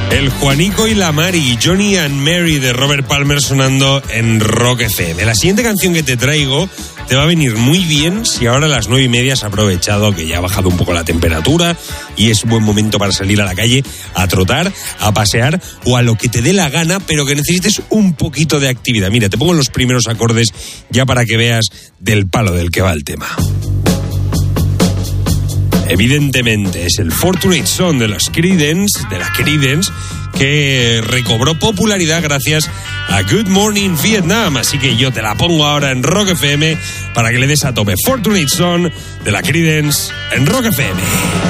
El Juanico y la Mari, Johnny and Mary de Robert Palmer sonando en Rock FM. La siguiente canción que te traigo te va a venir muy bien si ahora a las 9:30 has aprovechado que ya ha bajado un poco la temperatura y es un buen momento para salir a la calle a trotar, a pasear o a lo que te dé la gana, pero que necesites un poquito de actividad. Mira, te pongo los primeros acordes ya para que veas del palo del que va el tema. Evidentemente es el Fortunate Son de los Creedence, que recobró popularidad gracias a Good Morning Vietnam. Así que yo te la pongo ahora en Rock FM para que le des a tope. Fortunate Son de la Creedence en Rock FM.